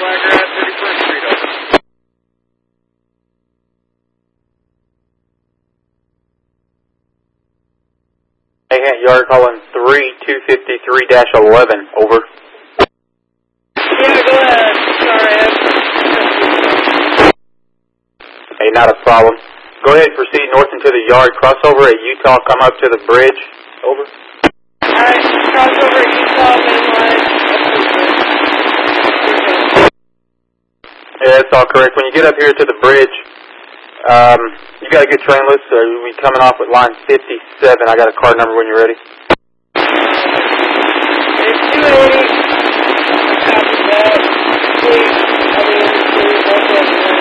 Flaggrass, 31st Street, over. Hey, yard calling 3253-11, over. Yeah, go ahead. Sorry, Hey, not a problem. Go ahead and proceed north into the yard. Cross over at Utah, come up to the bridge, over. Alright, cross over at Utah, main line. Yeah, that's all correct. When you get up here to the bridge, you got a good train list, so you'll be coming off at line 57. I got a card number when you're ready. It's 280. Copy that. Please, I'll be in the